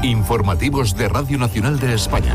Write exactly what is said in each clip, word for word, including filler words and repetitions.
Informativos de Radio Nacional de España.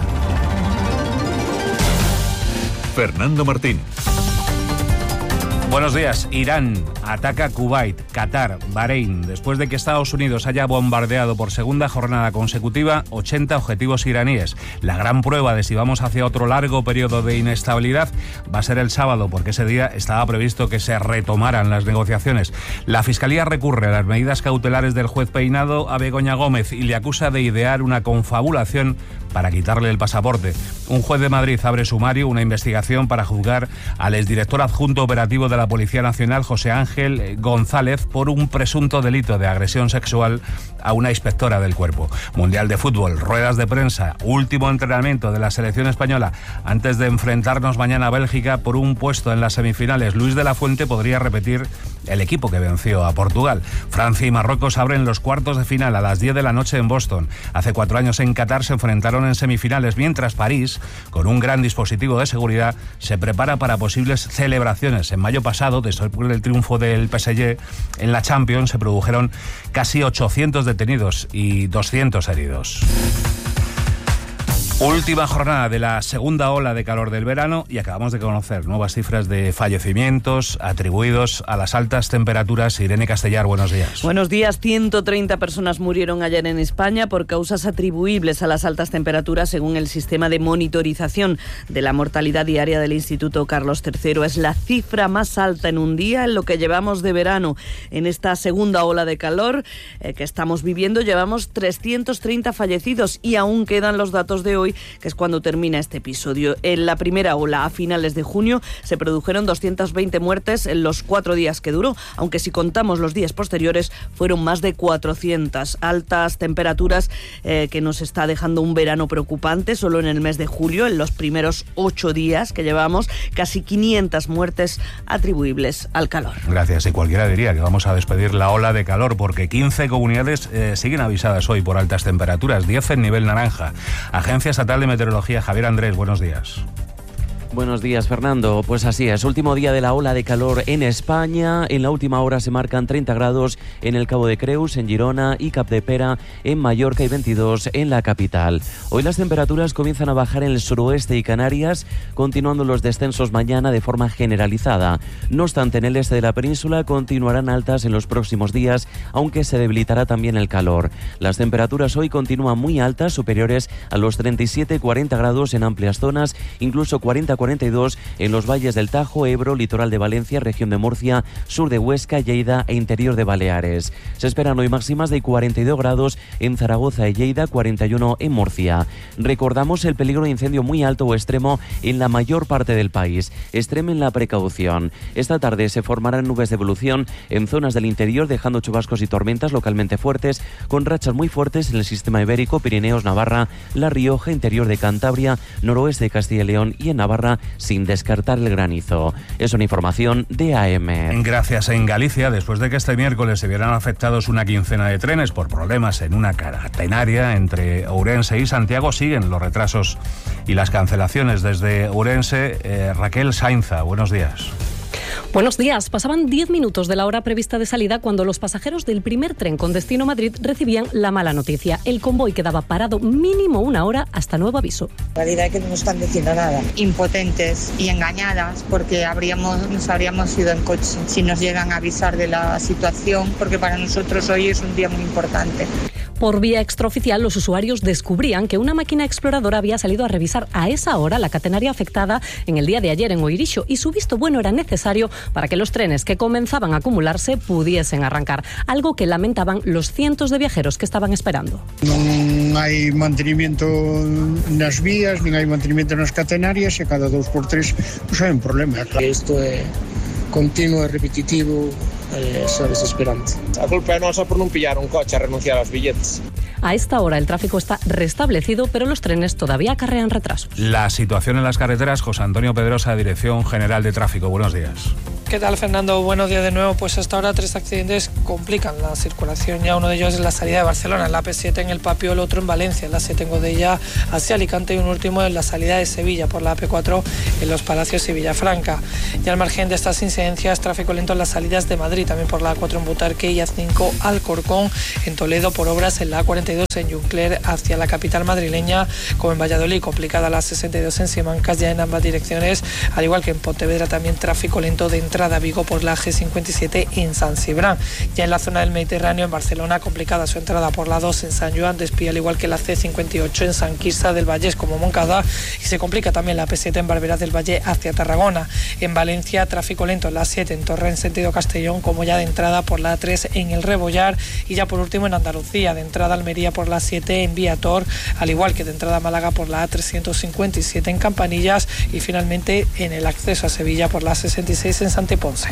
Fernando Martín. Buenos días. Irán ataca Kuwait, Qatar, Bahrein. Después de que Estados Unidos haya bombardeado por segunda jornada consecutiva ochenta objetivos iraníes. La gran prueba de si vamos hacia otro largo periodo de inestabilidad va a ser el sábado, porque ese día estaba previsto que se retomaran las negociaciones. La Fiscalía recurre a las medidas cautelares del juez Peinado a Begoña Gómez y le acusa de idear una confabulación para quitarle el pasaporte. Un juez de Madrid abre sumario, una investigación para juzgar al exdirector adjunto operativo de la Policía Nacional, José Ángel González, por un presunto delito de agresión sexual a una inspectora del cuerpo. Mundial de fútbol, ruedas de prensa, último entrenamiento de la selección española antes de enfrentarnos mañana a Bélgica por un puesto en las semifinales. Luis de la Fuente podría repetir el equipo que venció a Portugal. Francia y Marruecos abren los cuartos de final a las diez de la noche en Boston. Hace cuatro años en Qatar se enfrentaron en semifinales, mientras París, con un gran dispositivo de seguridad, se prepara para posibles celebraciones. En mayo pasado, después del triunfo del P S G en la Champions, se produjeron casi ochocientos detenidos y doscientos heridos. Última jornada de la segunda ola de calor del verano y acabamos de conocer nuevas cifras de fallecimientos atribuidos a las altas temperaturas. Irene Castellar, buenos días. Buenos días. ciento treinta personas murieron ayer en España por causas atribuibles a las altas temperaturas, según el sistema de monitorización de la mortalidad diaria del Instituto Carlos tercero. Es la cifra más alta en un día en lo que llevamos de verano. En esta segunda ola de calor eh, que estamos viviendo llevamos trescientos treinta fallecidos y aún quedan los datos de hoy, que es cuando termina este episodio. En la primera ola, a finales de junio, se produjeron doscientas veinte muertes en los cuatro días que duró, aunque si contamos los días posteriores fueron más de cuatrocientas. Altas temperaturas eh, que nos está dejando un verano preocupante. Solo en el mes de julio, en los primeros ocho días que llevamos, casi quinientas muertes atribuibles al calor. Gracias. Y cualquiera diría que vamos a despedir la ola de calor, porque quince comunidades eh, siguen avisadas hoy por altas temperaturas, diez en nivel naranja. Agencias Estatal de Meteorología. Javier Andrés, buenos días. Buenos días, Fernando. Pues así es, último día de la ola de calor en España. En la última hora se marcan treinta grados en el Cabo de Creus, en Girona y Capdepera, en Mallorca, y veintidós en la capital. Hoy las temperaturas comienzan a bajar en el suroeste y Canarias, continuando los descensos mañana de forma generalizada. No obstante, en el este de la península continuarán altas en los próximos días, aunque se debilitará también el calor. Las temperaturas hoy continúan muy altas, superiores a los treinta y siete cuarenta grados en amplias zonas, incluso cuarenta cuarenta y dos en los valles del Tajo, Ebro, litoral de Valencia, región de Murcia, sur de Huesca, Lleida e interior de Baleares. Se esperan hoy máximas de cuarenta y dos grados en Zaragoza y Lleida, cuarenta y uno en Murcia. Recordamos el peligro de incendio muy alto o extremo en la mayor parte del país. Extremen la precaución. Esta tarde se formarán nubes de evolución en zonas del interior, dejando chubascos y tormentas localmente fuertes, con rachas muy fuertes en el sistema ibérico, Pirineos, Navarra, La Rioja, interior de Cantabria, noroeste de Castilla y León y en Navarra, sin descartar el granizo. Es una información de A M. Gracias. En Galicia, después de que este miércoles se vieran afectados una quincena de trenes por problemas en una catenaria entre Ourense y Santiago, siguen los retrasos y las cancelaciones. Desde Ourense, eh, Raquel Sainza, buenos días. Buenos días. Pasaban diez minutos de la hora prevista de salida cuando los pasajeros del primer tren con destino Madrid recibían la mala noticia. El convoy quedaba parado mínimo una hora hasta nuevo aviso. La realidad es que no nos están diciendo nada. Impotentes y engañadas porque habríamos, nos habríamos ido en coche si nos llegan a avisar de la situación, porque para nosotros hoy es un día muy importante. Por vía extraoficial, los usuarios descubrían que una máquina exploradora había salido a revisar a esa hora la catenaria afectada en el día de ayer en Oirixo, y su visto bueno era necesario para que los trenes que comenzaban a acumularse pudiesen arrancar, algo que lamentaban los cientos de viajeros que estaban esperando. Non hai mantenimiento nas vías, nin hai mantenimiento nas catenarias, e cada dos por tres pues, hai un problema. Isto é continuo e repetitivo, é só desesperante. A culpa é nosa por non pillar un coche a renunciar aos billetes. A esta hora el tráfico está restablecido, pero los trenes todavía acarrean retrasos. La situación en las carreteras, José Antonio Pedrosa, Dirección General de Tráfico. Buenos días. ¿Qué tal, Fernando? Buenos días de nuevo. Pues hasta ahora tres accidentes complican la circulación. Ya uno de ellos es la salida de Barcelona, en la A P siete en el Papiol, otro en Valencia, en la siete en Godella hacia Alicante, y un último en la salida de Sevilla por la A P cuatro en Los Palacios y Villafranca. Ya al margen de estas incidencias, tráfico lento en las salidas de Madrid, también por la A cuatro en Butarque y A cinco Alcorcón, en Toledo por obras en la A cuarenta y dos en Juncler hacia la capital madrileña, como en Valladolid, complicada la sesenta y dos en Simancas, ya en ambas direcciones, al igual que en Pontevedra también tráfico lento de entrada a Vigo por la G cincuenta y siete en San Cibrán. Ya en la zona del Mediterráneo, en Barcelona, complicada su entrada por la dos en San Joan de Espí, al igual que la C cincuenta y ocho en San Quirze del Vallés como Moncada, y se complica también la A P siete en Barberá del Valle hacia Tarragona. En Valencia, tráfico lento en la siete en Torre en sentido Castellón, como ya de entrada por la A tres en el Rebollar, y ya por último en Andalucía, de entrada a Almería por la siete en Viator, al igual que de entrada a Málaga por la A trescientos cincuenta y siete en Campanillas, y finalmente en el acceso a Sevilla por la sesenta y seis en Santiponce.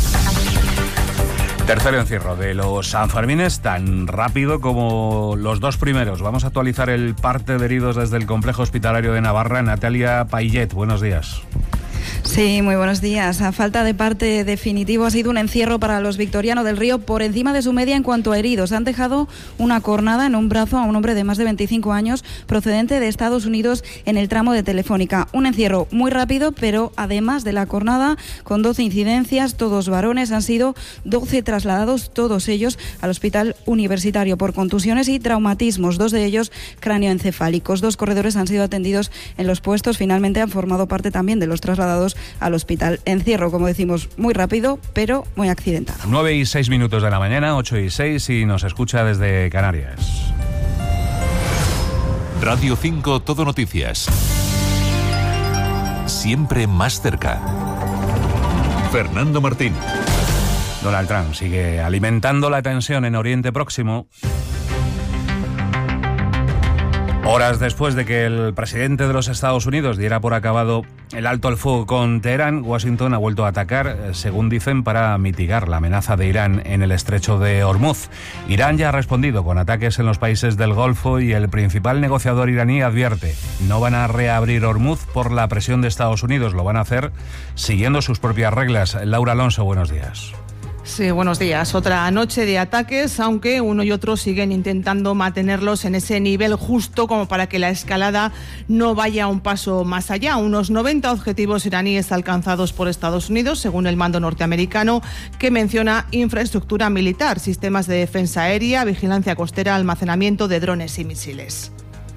Tercer encierro de los Sanfermines, tan rápido como los dos primeros. Vamos a actualizar el parte de heridos desde el complejo hospitalario de Navarra. Natalia Payet, buenos días. Sí, muy buenos días. A falta de parte definitivo, ha sido un encierro para los Victoriano del Río por encima de su media en cuanto a heridos. Han dejado una cornada en un brazo a un hombre de más de veinticinco años procedente de Estados Unidos en el tramo de Telefónica. Un encierro muy rápido, pero además de la cornada, con doce incidencias, todos varones, han sido doce trasladados, todos ellos al Hospital Universitario por contusiones y traumatismos, dos de ellos cráneoencefálicos. Dos corredores han sido atendidos en los puestos, finalmente han formado parte también de los trasladados al hospital. Encierro, como decimos, muy rápido, pero muy accidentado. nueve y seis minutos de la mañana, ocho y seis, y nos escucha desde Canarias. Radio cinco Todo Noticias. Siempre más cerca. Fernando Martín. Donald Trump sigue alimentando la tensión en Oriente Próximo. Horas después de que el presidente de los Estados Unidos diera por acabado el alto al fuego con Teherán, Washington ha vuelto a atacar, según dicen, para mitigar la amenaza de Irán en el estrecho de Hormuz. Irán ya ha respondido con ataques en los países del Golfo y el principal negociador iraní advierte: no van a reabrir Hormuz por la presión de Estados Unidos, lo van a hacer siguiendo sus propias reglas. Laura Alonso, buenos días. Sí, buenos días. Otra noche de ataques, aunque uno y otro siguen intentando mantenerlos en ese nivel justo como para que la escalada no vaya un paso más allá. Unos noventa objetivos iraníes alcanzados por Estados Unidos, según el mando norteamericano, que menciona infraestructura militar, sistemas de defensa aérea, vigilancia costera, almacenamiento de drones y misiles.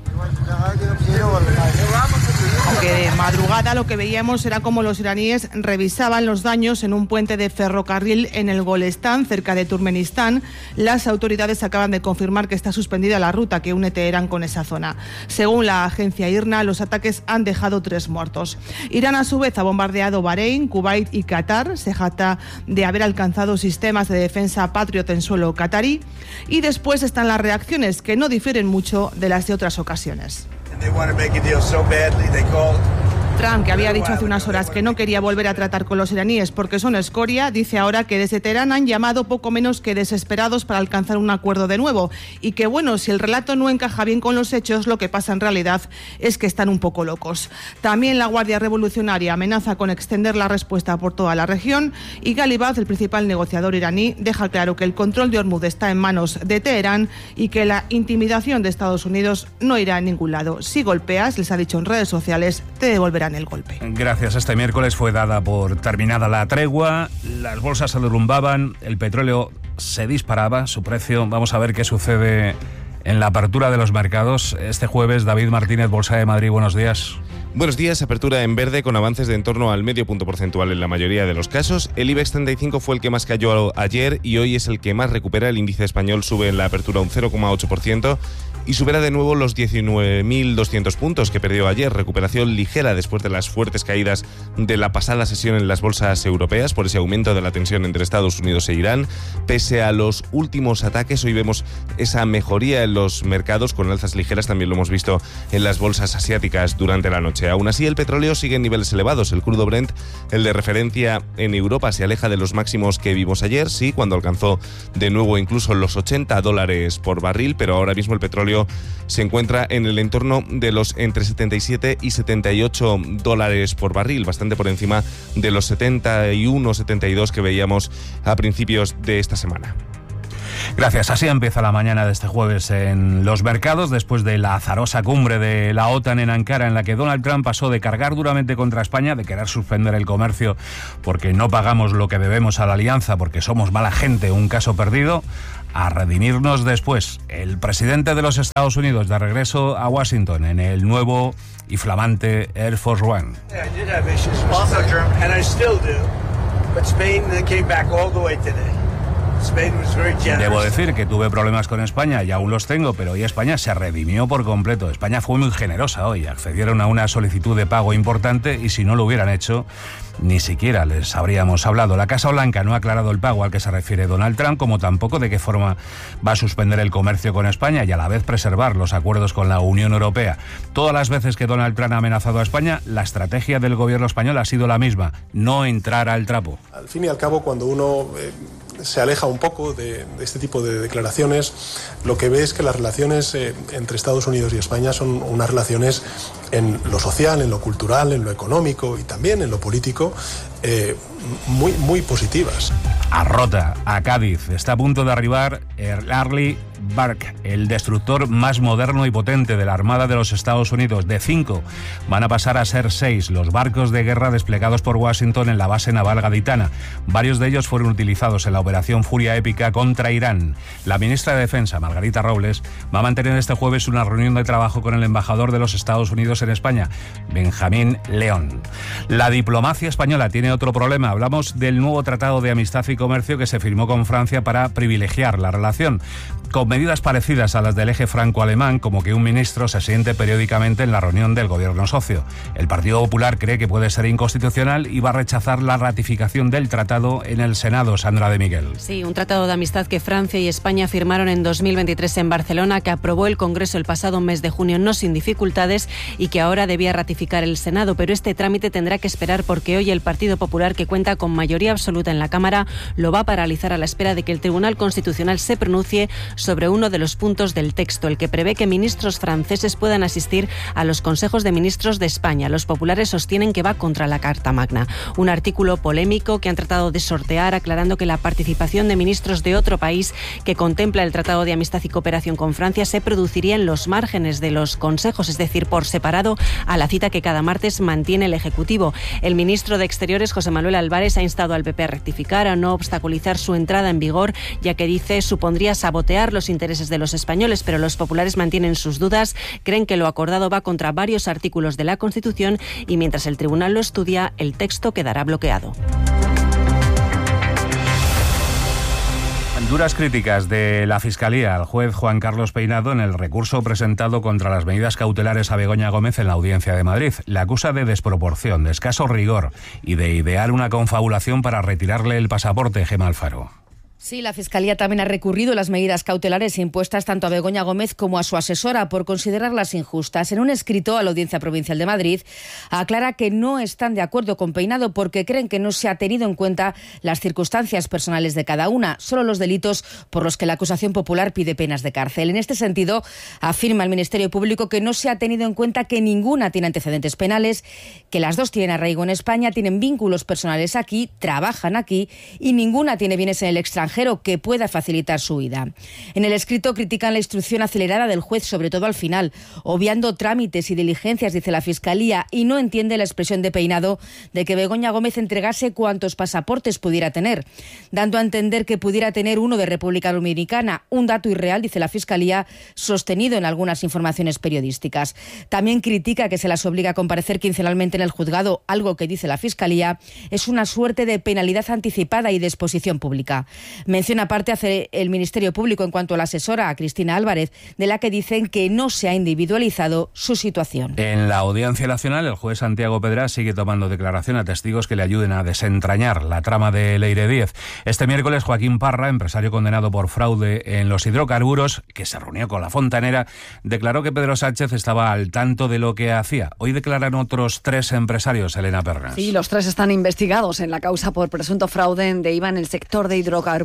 Aunque de madrugada lo que veíamos era como los iraníes revisaban los daños en un puente de ferrocarril en el Golestán, cerca de Turkmenistán. Las autoridades acaban de confirmar que está suspendida la ruta que une Teherán con esa zona. Según la agencia I R N A, los ataques han dejado tres muertos. Irán, a su vez, ha bombardeado Bahrein, Kuwait y Qatar. Se jacta de haber alcanzado sistemas de defensa Patriot en suelo qatarí. Y después están las reacciones, que no difieren mucho de las de otras ocasiones. Trump, que había dicho hace unas horas que no quería volver a tratar con los iraníes porque son escoria, dice ahora que desde Teherán han llamado poco menos que desesperados para alcanzar un acuerdo de nuevo, y que, bueno, si el relato no encaja bien con los hechos, lo que pasa en realidad es que están un poco locos. También la Guardia Revolucionaria amenaza con extender la respuesta por toda la región, y Ghalibaf, el principal negociador iraní, deja claro que el control de Hormuz está en manos de Teherán y que la intimidación de Estados Unidos no irá a ningún lado. Si golpeas, les ha dicho en redes sociales, te devolverán el golpe. Gracias. Este miércoles fue dada por terminada la tregua, las bolsas se derrumbaban, el petróleo se disparaba, su precio. Vamos a ver qué sucede en la apertura de los mercados. Este jueves, David Martínez, Bolsa de Madrid, buenos días. Buenos días. Apertura en verde con avances de en torno al medio punto porcentual en la mayoría de los casos. El IBEX treinta y cinco fue el que más cayó ayer y hoy es el que más recupera. El índice español sube en la apertura un cero coma ocho por ciento y supera de nuevo los diecinueve mil doscientos puntos que perdió ayer. Recuperación ligera después de las fuertes caídas de la pasada sesión en las bolsas europeas por ese aumento de la tensión entre Estados Unidos e Irán. Pese a los últimos ataques, hoy vemos esa mejoría en los mercados con alzas ligeras. También lo hemos visto en las bolsas asiáticas durante la noche. Aún así, el petróleo sigue en niveles elevados. El crudo Brent, el de referencia en Europa, se aleja de los máximos que vimos ayer, sí, cuando alcanzó de nuevo incluso los ochenta dólares por barril, pero ahora mismo el petróleo petróleo se encuentra en el entorno de los entre setenta y siete y setenta y ocho dólares por barril, bastante por encima de los setenta y uno, setenta y dos que veíamos a principios de esta semana. Gracias. Así empieza la mañana de este jueves en los mercados, después de la azarosa cumbre de la OTAN en Ankara, en la que Donald Trump pasó de cargar duramente contra España, de querer suspender el comercio porque no pagamos lo que debemos a la alianza, porque somos mala gente, un caso perdido, a redimirnos después. El presidente de los Estados Unidos de regreso a Washington en el nuevo y flamante Air Force One. Debo decir que tuve problemas con España y aún los tengo, pero hoy España se redimió por completo. España fue muy generosa hoy, accedieron a una solicitud de pago importante y si no lo hubieran hecho, ni siquiera les habríamos hablado. La Casa Blanca no ha aclarado el pago al que se refiere Donald Trump, como tampoco de qué forma va a suspender el comercio con España y a la vez preservar los acuerdos con la Unión Europea. Todas las veces que Donald Trump ha amenazado a España, la estrategia del gobierno español ha sido la misma: no entrar al trapo. Al fin y al cabo, cuando uno eh, se aleja un poco de, de este tipo de declaraciones, lo que ve es que las relaciones eh, entre Estados Unidos y España son unas relaciones en lo social, en lo cultural, en lo económico y también en lo político, eh, muy, muy positivas. A Rota, a Cádiz, está a punto de arribar el Arleigh Burke, el destructor más moderno y potente de la Armada de los Estados Unidos. De cinco van a pasar a ser seis los barcos de guerra desplegados por Washington en la base naval gaditana. Varios de ellos fueron utilizados en la Operación Furia Épica contra Irán. La ministra de Defensa, Margarita Robles, va a mantener este jueves una reunión de trabajo con el embajador de los Estados Unidos en España, Benjamín León. La diplomacia española tiene otro problema. Hablamos del nuevo Tratado de Amistad y Comercio que se firmó con Francia para privilegiar la relación, con medidas parecidas a las del eje franco-alemán, como que un ministro se siente periódicamente en la reunión del gobierno socio. El Partido Popular cree que puede ser inconstitucional y va a rechazar la ratificación del tratado en el Senado. Sandra de Miguel. Sí, un tratado de amistad que Francia y España firmaron en dos mil veintitrés en Barcelona, que aprobó el Congreso el pasado mes de junio no sin dificultades y que ahora debía ratificar el Senado, pero este trámite tendrá que esperar porque hoy el Partido Popular, que cuenta con mayoría absoluta en la Cámara, lo va a paralizar a la espera de que el Tribunal Constitucional se pronuncie sobre uno de los puntos del texto, el que prevé que ministros franceses puedan asistir a los consejos de ministros de España. Los populares sostienen que va contra la Carta Magna. Un artículo polémico que han tratado de sortear, aclarando que la participación de ministros de otro país que contempla el Tratado de Amistad y Cooperación con Francia se produciría en los márgenes de los consejos, es decir, por separado a la cita que cada martes mantiene el Ejecutivo. El ministro de Exteriores, José Manuel Álvarez, ha instado al P P a rectificar, a no obstaculizar su entrada en vigor, ya que dice supondría sabotear los intereses de los españoles, pero los populares mantienen sus dudas, creen que lo acordado va contra varios artículos de la Constitución y mientras el tribunal lo estudia, el texto quedará bloqueado. Duras críticas de la Fiscalía al juez Juan Carlos Peinado en el recurso presentado contra las medidas cautelares a Begoña Gómez en la Audiencia de Madrid. Le acusa de desproporción, de escaso rigor y de idear una confabulación para retirarle el pasaporte. Gemma Alfaro. Sí, la Fiscalía también ha recurrido las medidas cautelares impuestas tanto a Begoña Gómez como a su asesora por considerarlas injustas. En un escrito a la Audiencia Provincial de Madrid aclara que no están de acuerdo con Peinado porque creen que no se ha tenido en cuenta las circunstancias personales de cada una, solo los delitos por los que la acusación popular pide penas de cárcel. En este sentido, afirma el Ministerio Público que no se ha tenido en cuenta que ninguna tiene antecedentes penales, que las dos tienen arraigo en España, tienen vínculos personales aquí, trabajan aquí y ninguna tiene bienes en el extranjero que pueda facilitar su huida. En el escrito critican la instrucción acelerada del juez, sobre todo al final, obviando trámites y diligencias, dice la Fiscalía, y no entiende la expresión de Peinado de que Begoña Gómez entregase cuantos pasaportes pudiera tener, dando a entender que pudiera tener uno de República Dominicana, un dato irreal, dice la Fiscalía, sostenido en algunas informaciones periodísticas. También critica que se las obliga a comparecer quincenalmente en el juzgado, algo que, dice la Fiscalía, es una suerte de penalidad anticipada y de exposición pública. Menciona aparte hace el Ministerio Público en cuanto a la asesora, a Cristina Álvarez, de la que dicen que no se ha individualizado su situación. En la Audiencia Nacional, el juez Santiago Pedrás sigue tomando declaración a testigos que le ayuden a desentrañar la trama de Leire Díez. Este miércoles, Joaquín Parra, empresario condenado por fraude en los hidrocarburos, que se reunió con la fontanera, declaró que Pedro Sánchez estaba al tanto de lo que hacía. Hoy declaran otros tres empresarios, Elena Pernas. Sí, los tres están investigados en la causa por presunto fraude de I V A en el sector de hidrocarburos.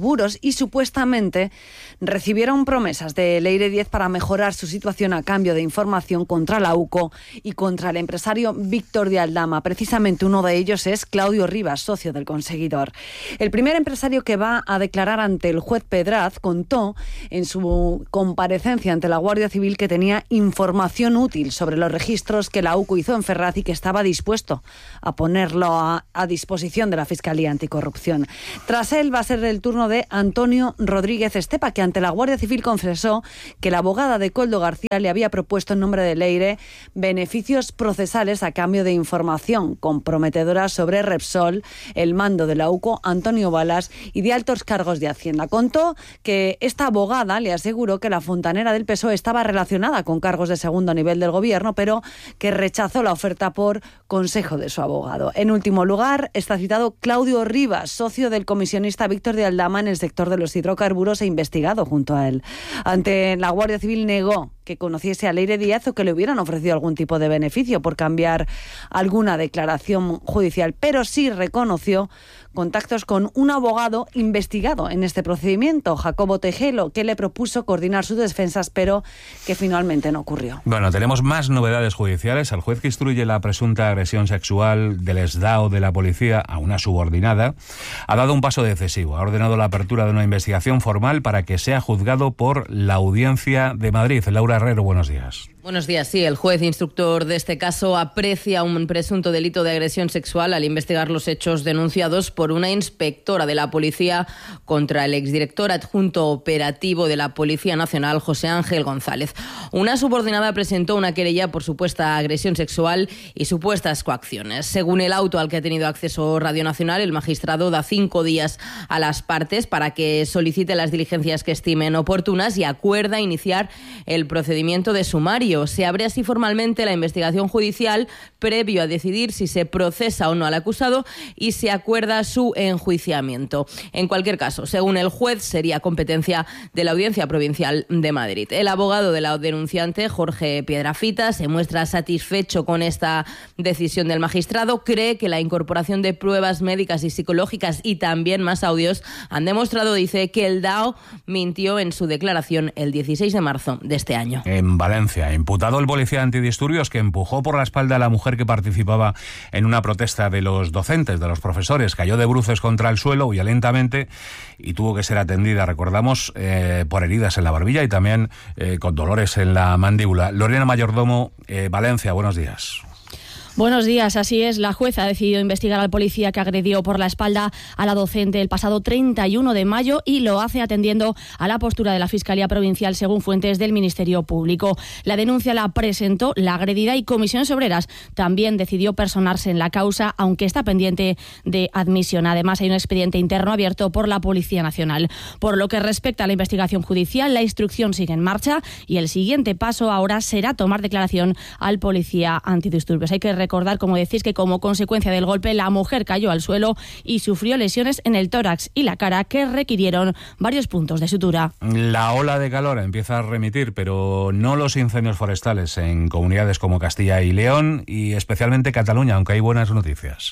hidrocarburos y supuestamente recibieron promesas de Leire diez para mejorar su situación a cambio de información contra la U C O y contra el empresario Víctor de Aldama. Precisamente uno de ellos es Claudio Rivas, socio del conseguidor. El primer empresario que va a declarar ante el juez Pedraz contó en su comparecencia ante la Guardia Civil que tenía información útil sobre los registros que la U C O hizo en Ferraz y que estaba dispuesto a ponerlo a, a disposición de la Fiscalía Anticorrupción. Tras él va a ser el turno de Antonio Rodríguez Estepa, que ante la Guardia Civil confesó que la abogada de Koldo García le había propuesto en nombre de Leire beneficios procesales a cambio de información comprometedora sobre Repsol, el mando de la U C O, Antonio Balas y de altos cargos de Hacienda. Contó que esta abogada le aseguró que la fontanera del P S O E estaba relacionada con cargos de segundo nivel del gobierno, pero que rechazó la oferta por consejo de su abogado. En último lugar, está citado Claudio Rivas, socio del comisionista Víctor de Aldama en el sector de los hidrocarburos e investigado junto a él. Ante la Guardia Civil negó que conociese a Leire Díaz o que le hubieran ofrecido algún tipo de beneficio por cambiar alguna declaración judicial, pero sí reconoció contactos con un abogado investigado en este procedimiento, Jacobo Tejelo, que le propuso coordinar sus defensas, pero que finalmente no ocurrió. Bueno, tenemos más novedades judiciales. El juez que instruye la presunta agresión sexual del esdao de la policía a una subordinada ha dado un paso decisivo. Ha ordenado la apertura de una investigación formal para que sea juzgado por la Audiencia de Madrid. Laura Herrero, buenos días. Buenos días. Sí, el juez instructor de este caso aprecia un presunto delito de agresión sexual al investigar los hechos denunciados por una inspectora de la policía contra el exdirector adjunto operativo de la Policía Nacional, José Ángel González. Una subordinada presentó una querella por supuesta agresión sexual y supuestas coacciones. Según el auto al que ha tenido acceso Radio Nacional, el magistrado da cinco días a las partes para que solicite las diligencias que estimen oportunas y acuerda iniciar el procedimiento de sumario. Se abre así formalmente la investigación judicial previo a decidir si se procesa o no al acusado y se acuerda su enjuiciamiento. En cualquier caso, según el juez, sería competencia de la Audiencia Provincial de Madrid. El abogado de la denunciante, Jorge Piedrafita, se muestra satisfecho con esta decisión del magistrado. Cree que la incorporación de pruebas médicas y psicológicas y también más audios han demostrado, dice, que el DAO mintió en su declaración el dieciséis de marzo de este año. En Valencia, imputado el policía antidisturbios que empujó por la espalda a la mujer que participaba en una protesta de los docentes, de los profesores, cayó de bruces contra el suelo violentamente y tuvo que ser atendida, recordamos, eh, por heridas en la barbilla y también eh, con dolores en la mandíbula. Lorena Mayordomo, eh, Valencia, buenos días. Buenos días, así es. La jueza ha decidido investigar al policía que agredió por la espalda a la docente el pasado treinta y uno de mayo y lo hace atendiendo a la postura de la Fiscalía Provincial, según fuentes del Ministerio Público. La denuncia la presentó la agredida y Comisiones Obreras también decidió personarse en la causa, aunque está pendiente de admisión. Además, hay un expediente interno abierto por la Policía Nacional. Por lo que respecta a la investigación judicial, la instrucción sigue en marcha y el siguiente paso ahora será tomar declaración al policía antidisturbios. Hay que recordar, como decís, que como consecuencia del golpe la mujer cayó al suelo y sufrió lesiones en el tórax y la cara que requirieron varios puntos de sutura. La ola de calor empieza a remitir, pero no los incendios forestales en comunidades como Castilla y León y especialmente Cataluña, aunque hay buenas noticias.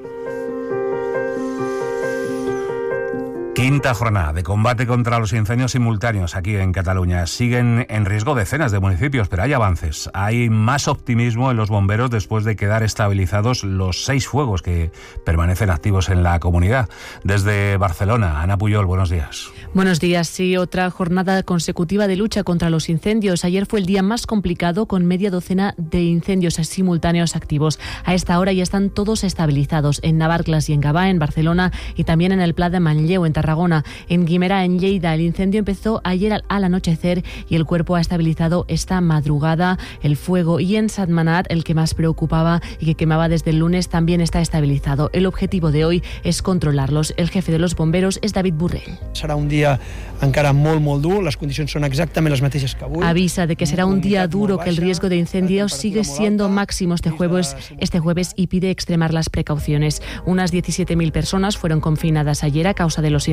Quinta jornada de combate contra los incendios simultáneos aquí en Cataluña. Siguen en riesgo decenas de municipios, pero hay avances. Hay más optimismo en los bomberos después de quedar estabilizados los seis fuegos que permanecen activos en la comunidad. Desde Barcelona, Ana Puyol, buenos días. Buenos días. Sí, otra jornada consecutiva de lucha contra los incendios. Ayer fue el día más complicado, con media docena de incendios simultáneos activos. A esta hora ya están todos estabilizados en Navarcles y en Gavà, en Barcelona, y también en el Pla de Manlleu, en Tarragona. En Guimerá, en Lleida, el incendio empezó ayer al, al anochecer y el cuerpo ha estabilizado esta madrugada el fuego. Y en Sentmenat, el que más preocupaba y que quemaba desde el lunes, también está estabilizado. El objetivo de hoy es controlarlos. El jefe de los bomberos es David Burrell. Serà un dia encara molt, molt dur. Les condicions són exactament les mateixes que avui. Avisa de que será un día duro, que el riesgo de incendios sigue siendo máximo este jueves, este jueves y pide extremar las precauciones. Unas diecisiete mil personas fueron confinadas ayer a causa de los incendios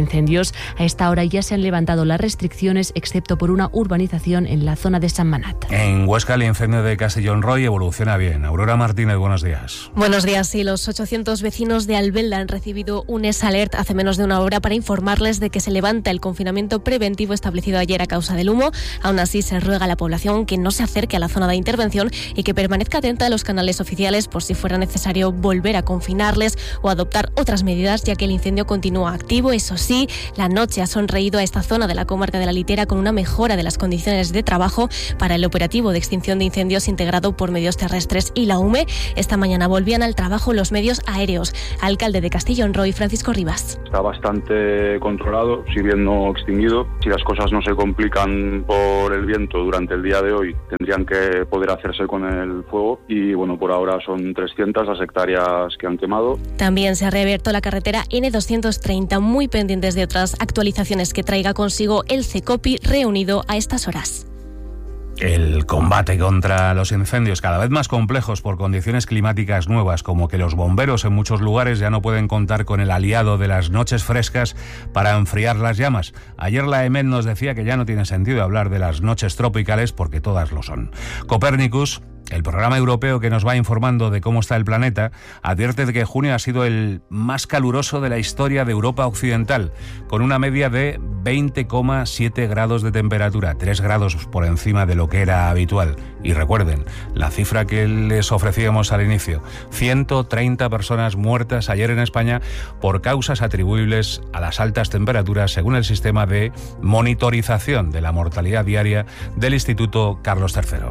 incendios. A esta hora ya se han levantado las restricciones, excepto por una urbanización en la zona de San Manat. En Huesca, el incendio de Castellón Roy evoluciona bien. Aurora Martínez, buenos días. Buenos días. Sí, los ochocientos vecinos de Albelda han recibido un S Alert hace menos de una hora para informarles de que se levanta el confinamiento preventivo establecido ayer a causa del humo. Aún así, se ruega a la población que no se acerque a la zona de intervención y que permanezca atenta a los canales oficiales por si fuera necesario volver a confinarles o adoptar otras medidas, ya que el incendio continúa activo. Eso sí, la noche ha sonreído a esta zona de la comarca de la Litera con una mejora de las condiciones de trabajo para el operativo de extinción de incendios integrado por medios terrestres y la U M E. Esta mañana volvían al trabajo los medios aéreos. Alcalde de Castellón Roy, Francisco Rivas. Está bastante controlado, si bien no extinguido. Si las cosas no se complican por el viento durante el día de hoy, tendrían que poder hacerse con el fuego y bueno, por ahora son trescientas las hectáreas que han quemado. También se ha reabierto la carretera ene doscientos treinta, muy pendientes de otras actualizaciones que traiga consigo el CECOPI reunido a estas horas. El combate contra los incendios, cada vez más complejos por condiciones climáticas nuevas, como que los bomberos en muchos lugares ya no pueden contar con el aliado de las noches frescas para enfriar las llamas. Ayer la E M E T nos decía que ya no tiene sentido hablar de las noches tropicales porque todas lo son. Copernicus, el programa europeo que nos va informando de cómo está el planeta, advierte de que junio ha sido el más caluroso de la historia de Europa Occidental, con una media de veinte coma siete grados de temperatura, tres grados por encima de lo que era habitual. Y recuerden, la cifra que les ofrecíamos al inicio, ciento treinta personas muertas ayer en España por causas atribuibles a las altas temperaturas, según el sistema de monitorización de la mortalidad diaria del Instituto Carlos tercero.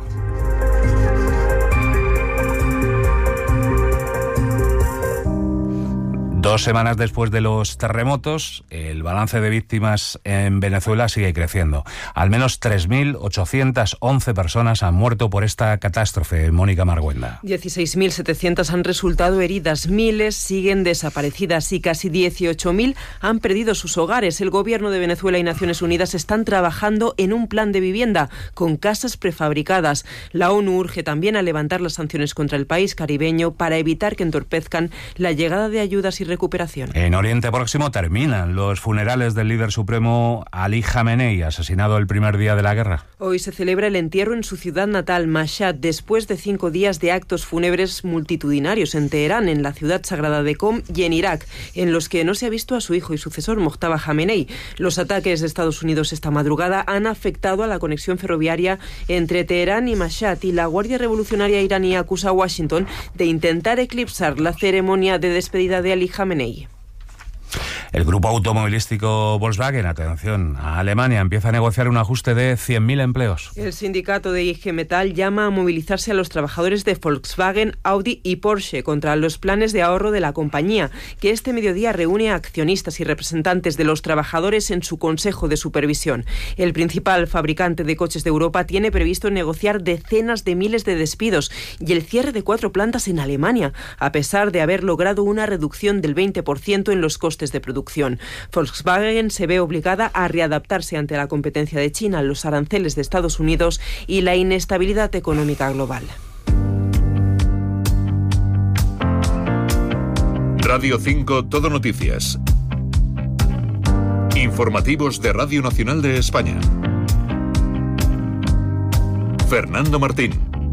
Dos semanas después de los terremotos, el balance de víctimas en Venezuela sigue creciendo. Al menos tres mil ochocientas once personas han muerto por esta catástrofe. Mónica Marguenda. dieciséis mil setecientas han resultado heridas, miles siguen desaparecidas y casi dieciocho mil han perdido sus hogares. El gobierno de Venezuela y Naciones Unidas están trabajando en un plan de vivienda con casas prefabricadas. La ONU urge también a levantar las sanciones contra el país caribeño para evitar que entorpezcan la llegada de ayudas y recursos. Recuperación. En Oriente Próximo terminan los funerales del líder supremo Ali Khamenei, asesinado el primer día de la guerra. Hoy se celebra el entierro en su ciudad natal, Mashhad, después de cinco días de actos fúnebres multitudinarios en Teherán, en la ciudad sagrada de Qom y en Irak, en los que no se ha visto a su hijo y sucesor, Mojtaba Khamenei. Los ataques de Estados Unidos esta madrugada han afectado a la conexión ferroviaria entre Teherán y Mashhad, y la Guardia Revolucionaria iraní acusa a Washington de intentar eclipsar la ceremonia de despedida de Ali Khamenei. El grupo automovilístico Volkswagen, atención, a Alemania empieza a negociar un ajuste de cien mil empleos. El sindicato de I G Metall llama a movilizarse a los trabajadores de Volkswagen, Audi y Porsche contra los planes de ahorro de la compañía, que este mediodía reúne a accionistas y representantes de los trabajadores en su consejo de supervisión. El principal fabricante de coches de Europa tiene previsto negociar decenas de miles de despidos y el cierre de cuatro plantas en Alemania, a pesar de haber logrado una reducción del veinte por ciento en los costes de producción. Volkswagen se ve obligada a readaptarse ante la competencia de China, los aranceles de Estados Unidos y la inestabilidad económica global. Radio cinco Todo Noticias. Informativos de Radio Nacional de España. Fernando Martín.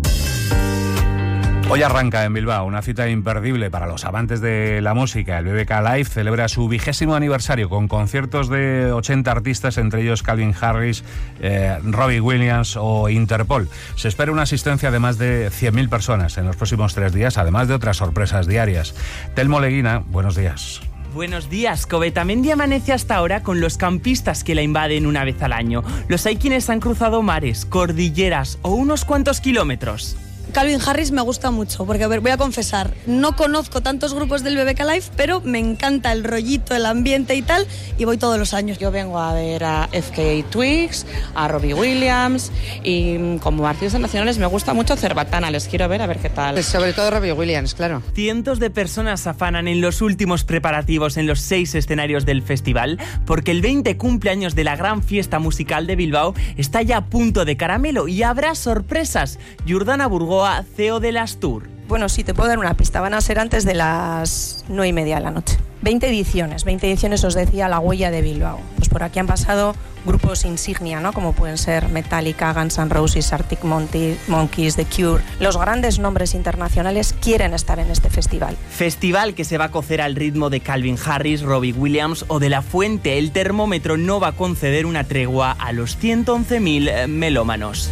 Hoy arranca en Bilbao una cita imperdible para los amantes de la música. El B B K Live celebra su vigésimo aniversario con conciertos de ochenta artistas, entre ellos Calvin Harris, eh, Robbie Williams o Interpol. Se espera una asistencia de más de cien mil personas en los próximos tres días, además de otras sorpresas diarias. Telmo Leguina, buenos días. Buenos días. Covetamendi amanece hasta ahora con los campistas que la invaden una vez al año. Los hay quienes han cruzado mares, cordilleras o unos cuantos kilómetros. Calvin Harris me gusta mucho, porque a ver, voy a confesar, no conozco tantos grupos del B B K Live, pero me encanta el rollito, el ambiente y tal, y voy todos los años. Yo vengo a ver a F K Twigs, a Robbie Williams, y como artistas nacionales me gusta mucho Cerbatana, les quiero ver a ver qué tal. Sobre todo Robbie Williams, claro. Cientos de personas se afanan en los últimos preparativos en los seis escenarios del festival, porque el veinte cumpleaños de la gran fiesta musical de Bilbao está ya a punto de caramelo y habrá sorpresas. Jordana Burgoa, C E O de Las Tour. Bueno, sí, te puedo dar una pista. Van a ser antes de las nueve y media de la noche. veinte ediciones, veinte ediciones os decía La Huella de Bilbao. Pues por aquí han pasado grupos insignia, ¿no? Como pueden ser Metallica, Guns N' Roses, Arctic Monkeys, The Cure. Los grandes nombres internacionales quieren estar en este festival. Festival que se va a cocer al ritmo de Calvin Harris, Robbie Williams o de La Fuente. El termómetro no va a conceder una tregua a los ciento once mil melómanos.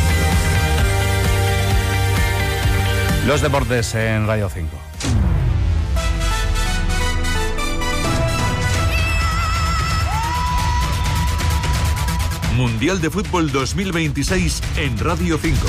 Los deportes en Radio cinco. Mundial de Fútbol dos mil veintiséis en Radio cinco.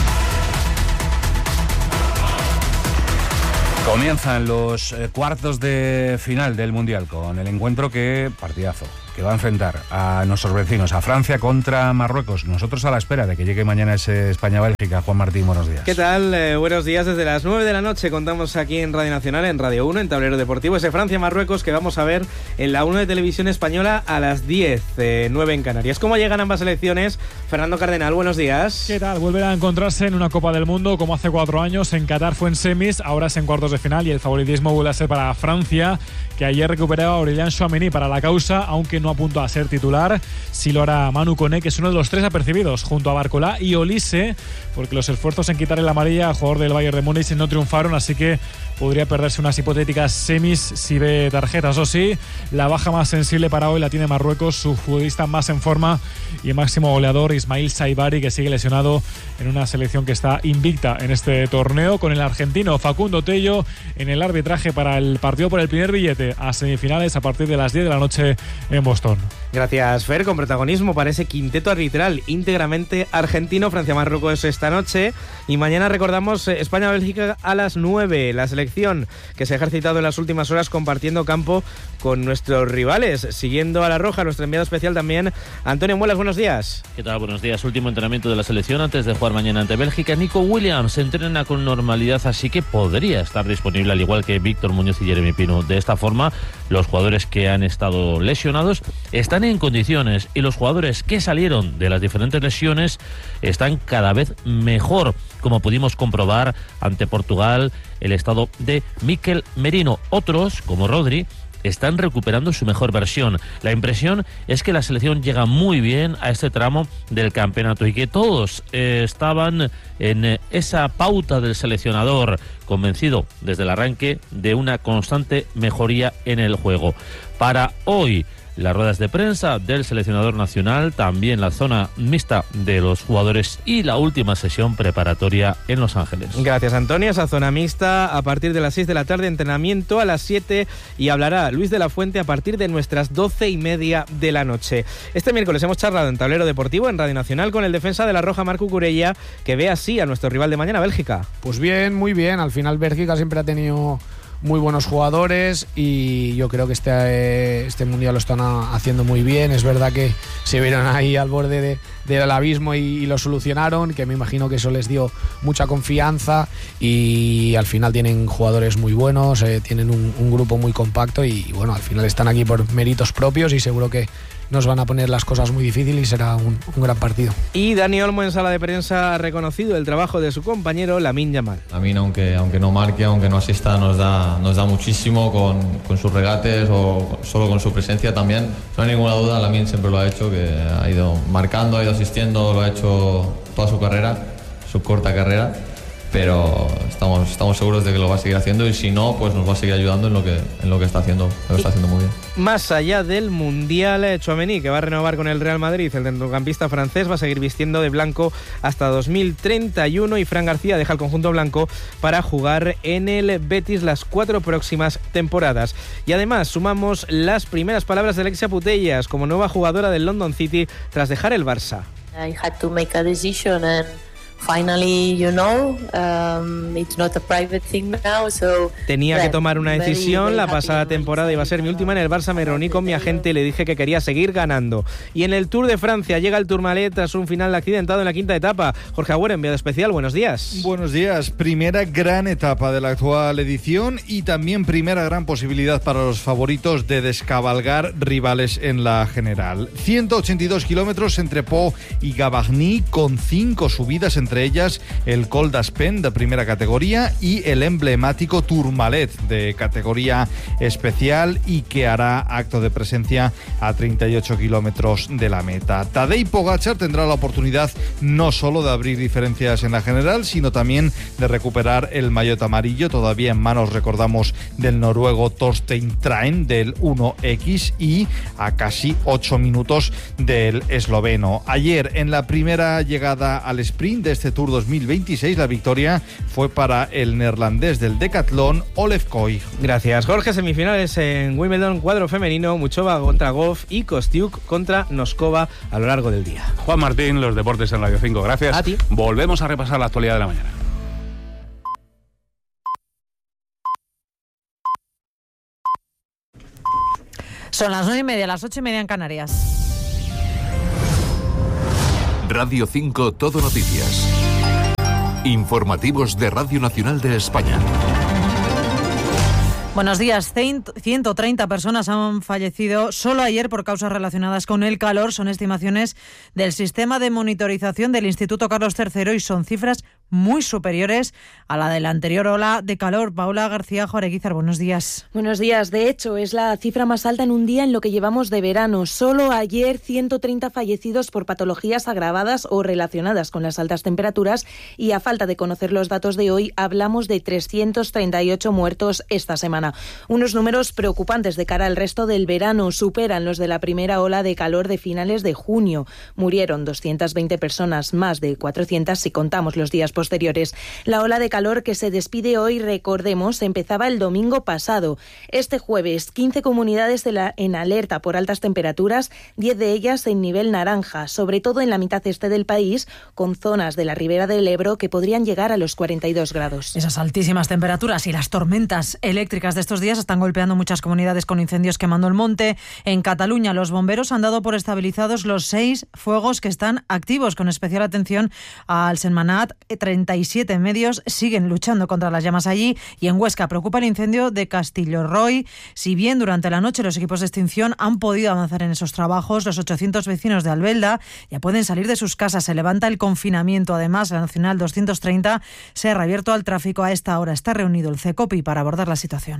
Comienzan los eh, cuartos de final del Mundial con el encuentro que, partidazo, que va a enfrentar a nuestros vecinos, a Francia contra Marruecos. Nosotros a la espera de que llegue mañana ese España-Bélgica. Juan Martín, buenos días. ¿Qué tal? Eh, buenos días. Desde las nueve de la noche contamos aquí en Radio Nacional, en Radio uno, en Tablero Deportivo, ese Francia-Marruecos que vamos a ver en la uno de Televisión Española a las diez, eh, nueve en Canarias. ¿Cómo llegan ambas selecciones? Fernando Cardenal, buenos días. ¿Qué tal? Volverá a encontrarse en una Copa del Mundo como hace cuatro años. En Qatar fue en semis, ahora es en cuartos de final y el favoritismo vuelve a ser para Francia, que ayer recuperaba a Aurélien Tchouaméni para la causa, aunque no apuntó a ser titular. Sí lo hará Manu Koné, que es uno de los tres apercibidos, junto a Barcolá y Olise, porque los esfuerzos en quitarle la amarilla al jugador del Bayern de Múnich no triunfaron, así que podría perderse unas hipotéticas semis si ve tarjetas. O sí, la baja más sensible para hoy la tiene Marruecos, su futbolista más en forma y máximo goleador, Ismail Saibari, que sigue lesionado en una selección que está invicta en este torneo, con el argentino Facundo Tello en el arbitraje para el partido por el primer billete a semifinales a partir de las diez de la noche en Boston. Gracias, Fer, con protagonismo para ese quinteto arbitral íntegramente argentino. Francia-Marruecos esta noche y mañana recordamos España-Bélgica a las nueve, la selección que se ha ejercitado en las últimas horas compartiendo campo con nuestros rivales, siguiendo a la roja. Nuestro enviado especial también, Antonio Muelas, buenos días. ¿Qué tal? Buenos días. Último entrenamiento de la selección antes de jugar mañana ante Bélgica. Nico Williams se entrena con normalidad, así que podría estar disponible, al igual que Víctor Muñoz y Jeremy Pino. De esta forma, los jugadores que han estado lesionados están en condiciones y los jugadores que salieron de las diferentes lesiones están cada vez mejor, como pudimos comprobar ante Portugal, el estado de Mikel Merino. Otros, como Rodri, están recuperando su mejor versión. La impresión es que la selección llega muy bien a este tramo del campeonato y que todos eh, estaban en eh, esa pauta del seleccionador, convencido desde el arranque de una constante mejoría en el juego. Para hoy, las ruedas de prensa del seleccionador nacional, también la zona mixta de los jugadores y la última sesión preparatoria en Los Ángeles. Gracias, Antonio. Esa zona mixta a partir de las seis de la tarde, entrenamiento a las siete y hablará Luis de la Fuente a partir de nuestras doce y media de la noche. Este miércoles hemos charlado en Tablero Deportivo, en Radio Nacional, con el defensa de la Roja, Marc Cucurella, que ve así a nuestro rival de mañana, Bélgica. Pues bien, muy bien. Al final Bélgica siempre ha tenido muy buenos jugadores y yo creo que este, este mundial lo están haciendo muy bien. Es verdad que se vieron ahí al borde de, del abismo y, y lo solucionaron, que me imagino que eso les dio mucha confianza y al final tienen jugadores muy buenos, eh, tienen un, un grupo muy compacto y bueno, al final están aquí por méritos propios y seguro que nos van a poner las cosas muy difíciles y será un, un gran partido. Y Dani Olmo en sala de prensa ha reconocido el trabajo de su compañero Lamine Yamal. Lamine, aunque, aunque no marque, aunque no asista, nos da, nos da muchísimo con, con sus regates o solo con su presencia también. No hay ninguna duda, Lamine siempre lo ha hecho, que ha ido marcando, ha ido asistiendo, lo ha hecho toda su carrera, su corta carrera. Pero estamos, estamos seguros de que lo va a seguir haciendo y si no, pues nos va a seguir ayudando en lo que, en lo que está haciendo. Lo está haciendo muy bien. Más allá del Mundial, Tchouaméni, que va a renovar con el Real Madrid, el centrocampista francés, va a seguir vistiendo de blanco hasta dos mil treinta y uno y Fran García deja el conjunto blanco para jugar en el Betis las cuatro próximas temporadas. Y además sumamos las primeras palabras de Alexia Putellas como nueva jugadora del London City tras dejar el Barça. I had to make a decision and finally, you know, um, it's not a private thing now, so tenía que tomar una decisión. La pasada temporada iba a ser mi última en el Barça. Me reuní con mi agente y le dije que quería seguir ganando. Y en el Tour de Francia llega el Tourmalet tras un final accidentado en la quinta etapa. Jorge Agüero, enviado especial, buenos días. Buenos días. Primera gran etapa de la actual edición y también primera gran posibilidad para los favoritos de descabalgar rivales en la general. ciento ochenta y dos kilómetros entre Pau y Gavarnie, con cinco subidas en entre ellas el Col d'Aspen de primera categoría y el emblemático Tourmalet de categoría especial, y que hará acto de presencia a treinta y ocho kilómetros de la meta. Tadej Pogačar tendrá la oportunidad no solo de abrir diferencias en la general, sino también de recuperar el maillot amarillo, todavía en manos, recordamos, del noruego Torstein Train del uno equis, y a casi ocho minutos del esloveno. Ayer, en la primera llegada al sprint de este Tour dos mil veintiséis, la victoria fue para el neerlandés del decatlón, Olev Koy. Gracias, Jorge. Semifinales en Wimbledon, cuadro femenino, Muchova contra Goff y Kostiuk contra Noskova a lo largo del día. Juan Martín, los deportes en Radio cinco. Gracias. A ti. Volvemos a repasar la actualidad de la mañana. Son las nueve y media, las ocho y media en Canarias. Radio cinco Todo Noticias. Informativos de Radio Nacional de España. Buenos días. ciento treinta personas han fallecido solo ayer por causas relacionadas con el calor. Son estimaciones del sistema de monitorización del Instituto Carlos tercero y son cifras muy superiores a la de la anterior ola de calor. Paula García Joreguizar, buenos días. Buenos días. De hecho, es la cifra más alta en un día en lo que llevamos de verano. Solo ayer ciento treinta fallecidos por patologías agravadas o relacionadas con las altas temperaturas, y a falta de conocer los datos de hoy, hablamos de trescientos treinta y ocho muertos esta semana. Unos números preocupantes de cara al resto del verano. Superan los de la primera ola de calor de finales de junio. Murieron doscientas veinte personas, más de cuatrocientas si contamos los días posteriores. La ola de calor que se despide hoy, recordemos, empezaba el domingo pasado. Este jueves, quince comunidades de la, en alerta por altas temperaturas, diez de ellas en nivel naranja, sobre todo en la mitad este del país, con zonas de la ribera del Ebro que podrían llegar a los cuarenta y dos grados. Esas altísimas temperaturas y las tormentas eléctricas de estos días están golpeando muchas comunidades con incendios quemando el monte. En Cataluña, los bomberos han dado por estabilizados los seis fuegos que están activos, con especial atención al Sentmenat. treinta y siete medios siguen luchando contra las llamas allí, y en Huesca preocupa el incendio de Castillo-Roy. Si bien durante la noche los equipos de extinción han podido avanzar en esos trabajos, los ochocientos vecinos de Albelda ya pueden salir de sus casas. Se levanta el confinamiento. Además, la Nacional doscientos treinta se ha reabierto al tráfico. A esta hora está reunido el CECOPI para abordar la situación.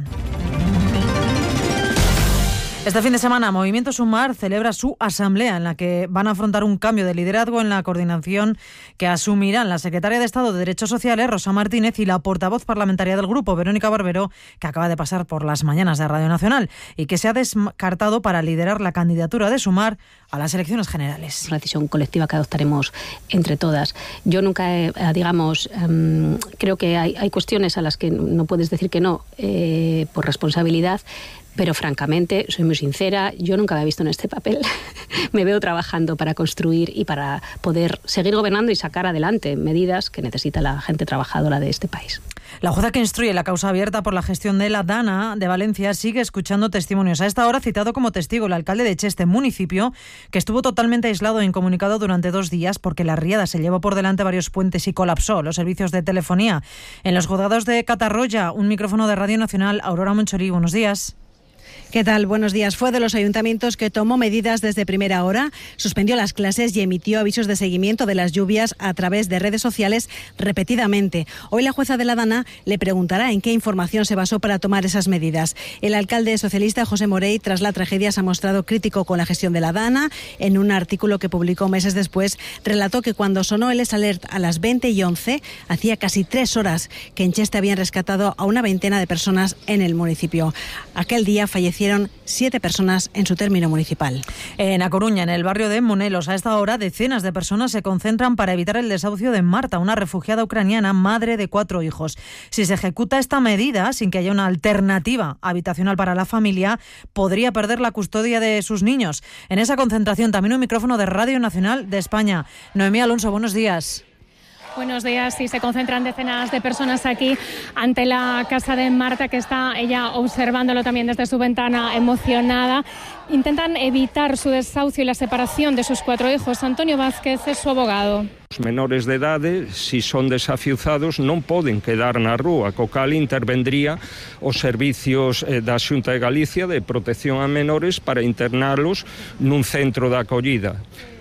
Este fin de semana, Movimiento Sumar celebra su asamblea, en la que van a afrontar un cambio de liderazgo en la coordinación que asumirán la secretaria de Estado de Derechos Sociales, Rosa Martínez, y la portavoz parlamentaria del grupo, Verónica Barbero, que acaba de pasar por las mañanas de Radio Nacional y que se ha descartado para liderar la candidatura de Sumar a las elecciones generales. Una decisión colectiva que adoptaremos entre todas. Yo nunca, eh, digamos, eh, creo que hay, hay cuestiones a las que no puedes decir que no eh, por responsabilidad. Pero francamente, soy muy sincera, yo nunca me he visto en este papel. Me veo trabajando para construir y para poder seguir gobernando y sacar adelante medidas que necesita la gente trabajadora de este país. La jueza que instruye la causa abierta por la gestión de la Dana de Valencia sigue escuchando testimonios. A esta hora, citado como testigo el alcalde de Cheste, municipio que estuvo totalmente aislado e incomunicado durante dos días porque la riada se llevó por delante varios puentes y colapsó los servicios de telefonía. En los juzgados de Catarroya, un micrófono de Radio Nacional, Aurora Monchorí, buenos días. ¿Qué tal? Buenos días. Fue de los ayuntamientos que tomó medidas desde primera hora, suspendió las clases y emitió avisos de seguimiento de las lluvias a través de redes sociales repetidamente. Hoy la jueza de la Dana le preguntará en qué información se basó para tomar esas medidas. El alcalde socialista José Morey, tras la tragedia, se ha mostrado crítico con la gestión de la Dana. En un artículo que publicó meses después, relató que cuando sonó el S-Alert a las veinte y once, hacía casi tres horas que en Cheste habían rescatado a una veintena de personas en el municipio. Aquel día fallecieron siete personas en su término municipal. En A Coruña, en el barrio de Monelos, a esta hora decenas de personas se concentran para evitar el desahucio de Marta, una refugiada ucraniana, madre de cuatro hijos. Si se ejecuta esta medida sin que haya una alternativa habitacional para la familia, podría perder la custodia de sus niños. En esa concentración también un micrófono de Radio Nacional de España. Noemí Alonso, buenos días. Buenos días. Sí, se concentran decenas de personas aquí ante la casa de Marta, que está ella observándolo también desde su ventana, emocionada. Intentan evitar su desahucio y la separación de sus cuatro hijos. Antonio Vázquez es su abogado. Os menores de idade, si son desafiuzados, non poden quedar na rúa, co cal intervendría os servicios da Xunta de Galicia de protección a menores para internalos nun centro de acollida.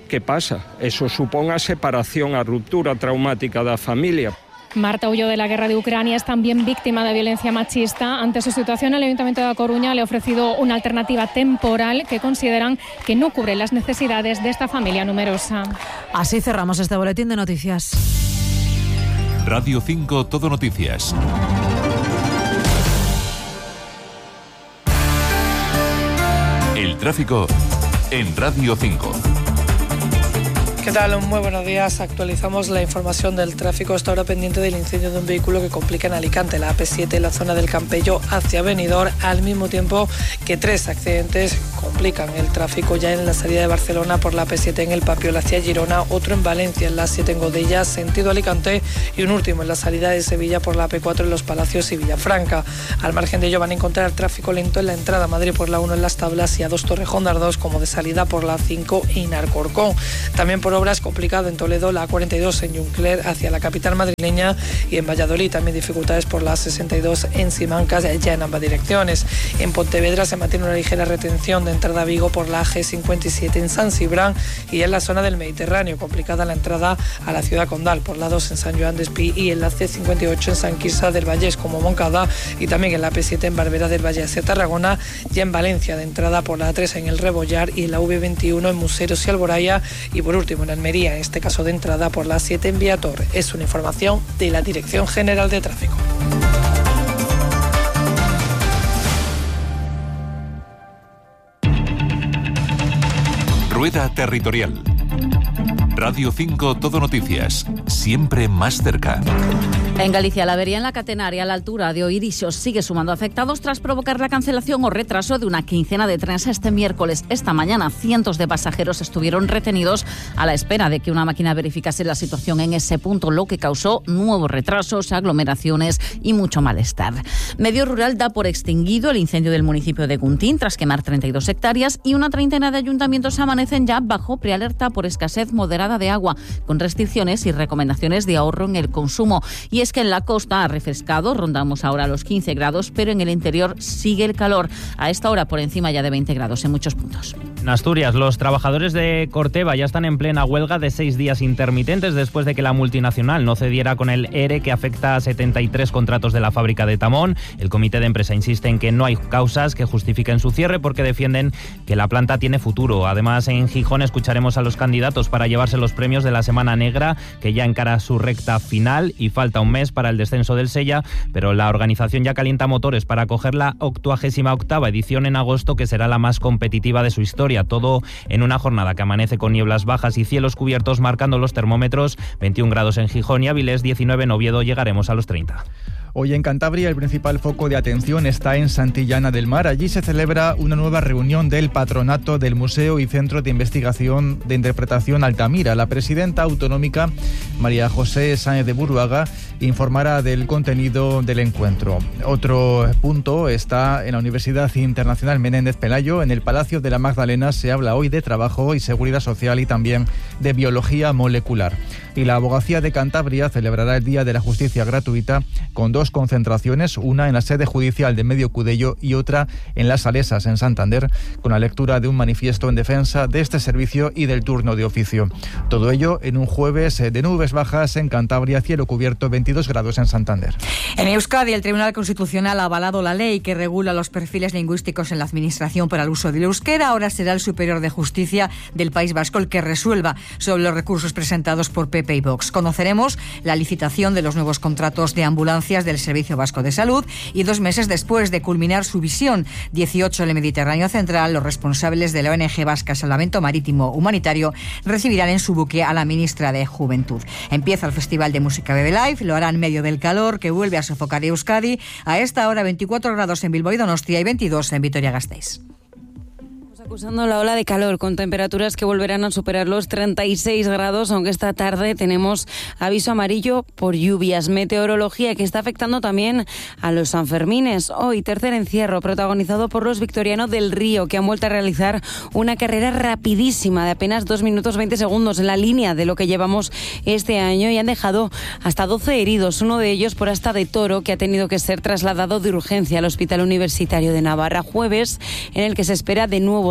¿qué pasa? Eso supón a separación, a ruptura traumática da familia. Marta huyó de la guerra de Ucrania, es también víctima de violencia machista. Ante su situación, el Ayuntamiento de A Coruña le ha ofrecido una alternativa temporal que consideran que no cubre las necesidades de esta familia numerosa. Así cerramos este boletín de noticias. Radio cinco Todo Noticias. El tráfico en Radio cinco. ¿Qué tal? Muy buenos días. Actualizamos la información del tráfico. Está ahora pendiente del incendio de un vehículo que complica en Alicante, la A P siete, en la zona del Campello hacia Benidorm, al mismo tiempo que tres accidentes complican el tráfico ya en la salida de Barcelona por la A P siete en el Papiol hacia Girona, otro en Valencia, en la A siete en Godella, sentido Alicante, y un último en la salida de Sevilla por la A P cuatro en Los Palacios y Villafranca. Al margen de ello van a encontrar tráfico lento en la entrada a Madrid por la uno en Las Tablas y a dos Torrejón de Ardoz, como de salida por la A cinco en Alcorcón. También por obras complicado en Toledo, la A cuarenta y dos en Juncler hacia la capital madrileña, y en Valladolid también dificultades por la A sesenta y dos en Simancas, ya en ambas direcciones. En Pontevedra se mantiene una ligera retención de entrada a Vigo por la A G cincuenta y siete en San Cibrán, y en la zona del Mediterráneo complicada la entrada a la ciudad condal por la dos en San Joan d'Espí y en la C cincuenta y ocho en San Quirze del Vallés como Moncada, y también en la A P siete en Barbera del Valle hacia Tarragona, y en Valencia de entrada por la A tres en el Rebollar y en la V veintiuno en Museros y Alboraya, y por último en Almería, en este caso de entrada por la siete en Viator. Es una información de la Dirección General de Tráfico. Rueda Territorial. Radio cinco Todo Noticias. Siempre más cerca. En Galicia, la avería en la catenaria a la altura de Oirixos sigue sumando afectados tras provocar la cancelación o retraso de una quincena de trenes este miércoles. Esta mañana, cientos de pasajeros estuvieron retenidos a la espera de que una máquina verificase la situación en ese punto, lo que causó nuevos retrasos, aglomeraciones y mucho malestar. Medio Rural da por extinguido el incendio del municipio de Guntín tras quemar treinta y dos hectáreas, y una treintena de ayuntamientos amanecen ya bajo prealerta por escasez moderada de agua, con restricciones y recomendaciones de ahorro en el consumo. Y es que en la costa ha refrescado, rondamos ahora los quince grados, pero en el interior sigue el calor. A esta hora por encima ya de veinte grados en muchos puntos. En Asturias, los trabajadores de Corteva ya están en plena huelga de seis días intermitentes después de que la multinacional no cediera con el E R E que afecta a setenta y tres contratos de la fábrica de Tamón. El comité de empresa insiste en que no hay causas que justifiquen su cierre porque defienden que la planta tiene futuro. Además, en Gijón escucharemos a los candidatos para llevarse los premios de la Semana Negra, que ya encara su recta final y falta un mes para el descenso del Sella, pero la organización ya calienta motores para acoger la octuagésima octava edición en agosto, que será la más competitiva de su historia. Todo en una jornada que amanece con nieblas bajas y cielos cubiertos, marcando los termómetros veintiún grados en Gijón y Avilés, diecinueve en Oviedo, llegaremos a los treinta. Hoy en Cantabria el principal foco de atención está en Santillana del Mar. Allí se celebra una nueva reunión del patronato del Museo y Centro de Investigación de Interpretación Altamira. La presidenta autonómica, María José Sáenz de Buruaga, informará del contenido del encuentro. Otro punto está en la Universidad Internacional Menéndez Pelayo. En el Palacio de la Magdalena se habla hoy de trabajo y seguridad social y también de biología molecular. Y la Abogacía de Cantabria celebrará el Día de la Justicia Gratuita con dos concentraciones, una en la sede judicial de Medio Cudello y otra en Las Salesas, en Santander, con la lectura de un manifiesto en defensa de este servicio y del turno de oficio. Todo ello en un jueves de nubes bajas en Cantabria, cielo cubierto, veintidós grados en Santander. En Euskadi, el Tribunal Constitucional ha avalado la ley que regula los perfiles lingüísticos en la Administración para el uso del euskera. Ahora será el Superior de Justicia del País Vasco el que resuelva sobre los recursos presentados por P P y Vox. Conoceremos la licitación de los nuevos contratos de ambulancias del Servicio Vasco de Salud y dos meses después de culminar su visión dieciocho en el Mediterráneo Central, los responsables de la O N G vasca Salvamento Marítimo Humanitario recibirán en su buque a la ministra de Juventud. Empieza el Festival de Música Bebe Live, lo hará en medio del calor que vuelve a sofocar Euskadi. A esta hora veinticuatro grados en Bilbao y Donostia y veintidós en Vitoria-Gasteiz. Acusando la ola de calor con temperaturas que volverán a superar los treinta y seis grados, aunque esta tarde tenemos aviso amarillo por lluvias. Meteorología que está afectando también a los Sanfermines. Hoy tercer encierro protagonizado por los victorianos del Río, que han vuelto a realizar una carrera rapidísima de apenas dos minutos veinte segundos en la línea de lo que llevamos este año, y han dejado hasta doce heridos, uno de ellos por asta de toro, que ha tenido que ser trasladado de urgencia al Hospital Universitario de Navarra. Jueves en el que se espera de nuevo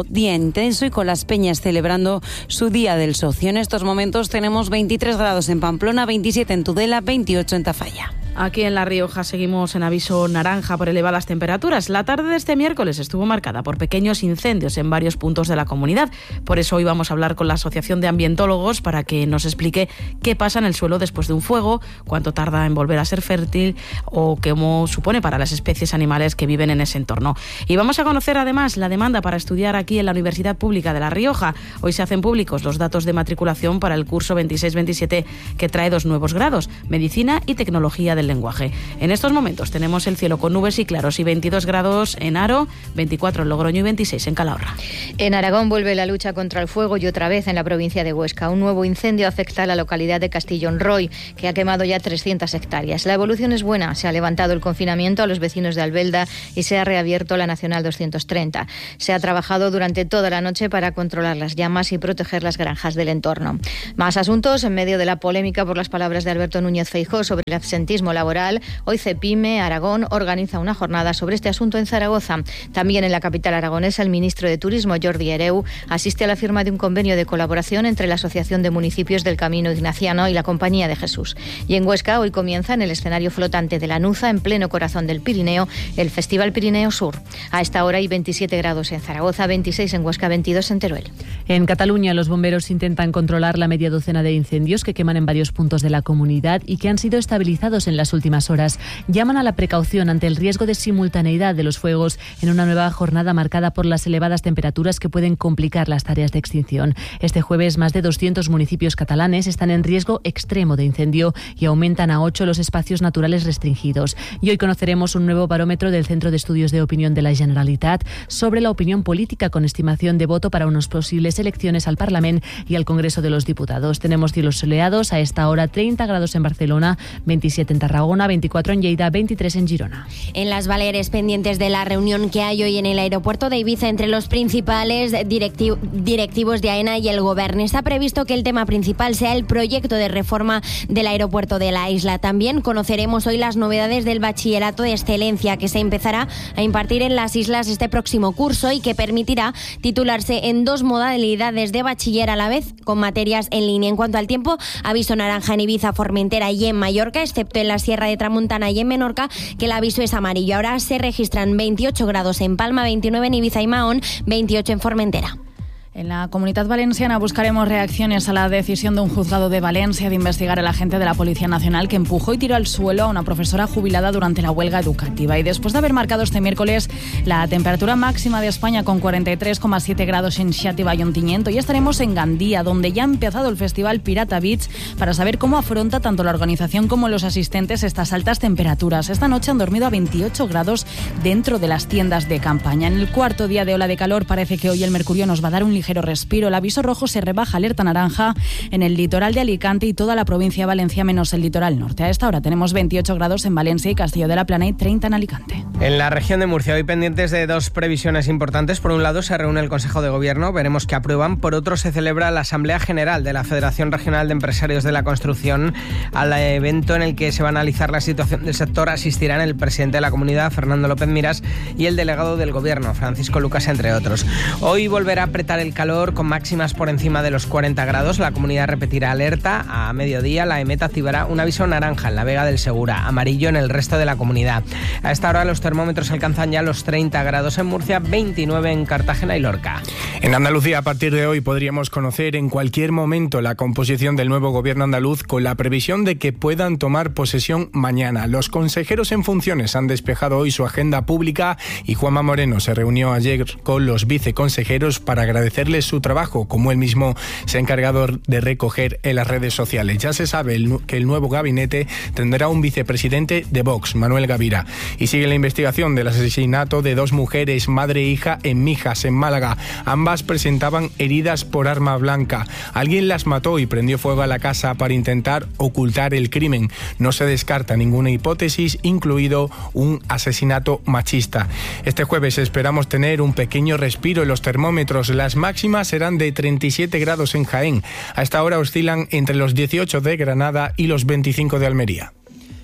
domingo, día intenso y con las peñas celebrando su Día del Socio. En estos momentos tenemos veintitrés grados en Pamplona, veintisiete en Tudela, veintiocho en Tafalla. Aquí en La Rioja seguimos en aviso naranja por elevadas temperaturas. La tarde de este miércoles estuvo marcada por pequeños incendios en varios puntos de la comunidad. Por eso hoy vamos a hablar con la Asociación de Ambientólogos para que nos explique qué pasa en el suelo después de un fuego, cuánto tarda en volver a ser fértil o cómo supone para las especies animales que viven en ese entorno. Y vamos a conocer además la demanda para estudiar aquí en la Universidad Pública de La Rioja. Hoy se hacen públicos los datos de matriculación para el curso veintiséis veintisiete que trae dos nuevos grados, Medicina y Tecnología del Lenguaje. En estos momentos tenemos el cielo con nubes y claros y veintidós grados en Haro, veinticuatro en Logroño y veintiséis en Calahorra. En Aragón vuelve la lucha contra el fuego y otra vez en la provincia de Huesca. Un nuevo incendio afecta a la localidad de Castillón Roy, que ha quemado ya trescientas hectáreas. La evolución es buena. Se ha levantado el confinamiento a los vecinos de Albelda y se ha reabierto la Nacional doscientos treinta. Se ha trabajado durante toda la noche para controlar las llamas y proteger las granjas del entorno. Más asuntos en medio de la polémica por las palabras de Alberto Núñez Feijóo sobre el absentismo laboral. Hoy Cepime Aragón organiza una jornada sobre este asunto en Zaragoza. También en la capital aragonesa, el ministro de Turismo, Jordi Hereu, asiste a la firma de un convenio de colaboración entre la Asociación de Municipios del Camino Ignaciano y la Compañía de Jesús. Y en Huesca, hoy comienza en el escenario flotante de la Nuza, en pleno corazón del Pirineo, el Festival Pirineo Sur. A esta hora hay veintisiete grados en Zaragoza, veintiséis en Huesca, veintidós en Teruel. En Cataluña, los bomberos intentan controlar la media docena de incendios que queman en varios puntos de la comunidad y que han sido estabilizados en las últimas horas. Llaman a la precaución ante el riesgo de simultaneidad de los fuegos en una nueva jornada marcada por las elevadas temperaturas que pueden complicar las tareas de extinción. Este jueves, más de doscientos municipios catalanes están en riesgo extremo de incendio y aumentan a ocho los espacios naturales restringidos. Y hoy conoceremos un nuevo barómetro del Centro de Estudios de Opinión de la Generalitat sobre la opinión política con estimación de voto para unas posibles elecciones al Parlamento y al Congreso de los Diputados. Tenemos cielos soleados, a esta hora treinta grados en Barcelona, veintisiete en Tarragona, veinticuatro en Lleida, veintitrés en Girona. En las Baleares, pendientes de la reunión que hay hoy en el aeropuerto de Ibiza entre los principales directiv- directivos de AENA y el Gobierno. Está previsto que el tema principal sea el proyecto de reforma del aeropuerto de la isla. También conoceremos hoy las novedades del bachillerato de excelencia que se empezará a impartir en las islas este próximo curso y que permitirá titularse en dos modalidades de bachiller a la vez con materias en línea. En cuanto al tiempo, aviso naranja en Ibiza, Formentera y en Mallorca, excepto en la Sierra de Tramuntana y en Menorca, que el aviso es amarillo. Ahora se registran veintiocho grados en Palma, veintinueve en Ibiza y Mahón, veintiocho en Formentera. En la Comunitat Valenciana buscaremos reacciones a la decisión de un juzgado de Valencia de investigar al agente de la Policía Nacional que empujó y tiró al suelo a una profesora jubilada durante la huelga educativa. Y después de haber marcado este miércoles la temperatura máxima de España con cuarenta y tres coma siete grados en Xàtiva y Ontinyent, hoy estaremos en Gandía, donde ya ha empezado el festival Pirata Beach, para saber cómo afronta tanto la organización como los asistentes estas altas temperaturas. Esta noche han dormido a veintiocho grados dentro de las tiendas de campaña. En el cuarto día de ola de calor parece que hoy el mercurio nos va a dar un ligero respiro. El aviso rojo se rebaja a alerta naranja en el litoral de Alicante y toda la provincia de Valencia menos el litoral norte. A esta hora tenemos veintiocho grados en Valencia y Castillo de la Plana y treinta en Alicante. En la región de Murcia, hoy pendientes de dos previsiones importantes. Por un lado, se reúne el Consejo de Gobierno, veremos qué aprueban. Por otro, se celebra la Asamblea General de la Federación Regional de Empresarios de la Construcción, al evento en el que se va a analizar la situación del sector. Asistirán el presidente de la comunidad, Fernando López Miras, y el delegado del Gobierno, Francisco Lucas, entre otros. Hoy volverá a apretar el calor con máximas por encima de los cuarenta grados. La comunidad repetirá alerta. A mediodía, la EMET activará un aviso naranja en la Vega del Segura, amarillo en el resto de la comunidad. A esta hora los termómetros alcanzan ya los treinta grados en Murcia, veintinueve en Cartagena y Lorca. En Andalucía, a partir de hoy, podríamos conocer en cualquier momento la composición del nuevo gobierno andaluz, con la previsión de que puedan tomar posesión mañana. Los consejeros en funciones han despejado hoy su agenda pública y Juanma Moreno se reunió ayer con los viceconsejeros para agradecerles su trabajo, como él mismo se ha encargado de recoger en las redes sociales. Ya se sabe el, que el nuevo gabinete tendrá un vicepresidente de Vox, Manuel Gavira, y sigue la investigación del asesinato de dos mujeres, madre e hija, en Mijas, en Málaga. Ambas presentaban heridas por arma blanca. Alguien las mató y prendió fuego a la casa para intentar ocultar el crimen. No se descarta ninguna hipótesis, incluido un asesinato machista. Este jueves esperamos tener un pequeño respiro en los termómetros. Las máximas serán de treinta y siete grados en Jaén. A esta hora oscilan entre los dieciocho de Granada y los veinticinco de Almería.